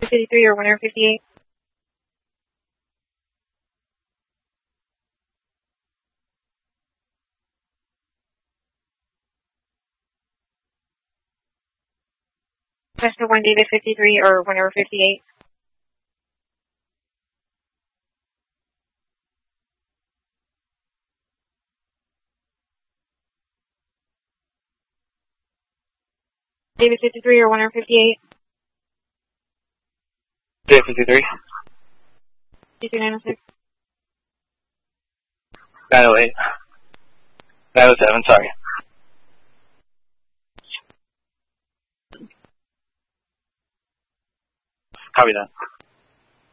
53 or winner 58. Cessna 1 David 53 or winner 58. David 53 or winner 58. David 53. 2396. 908. 907, sorry. Copy that.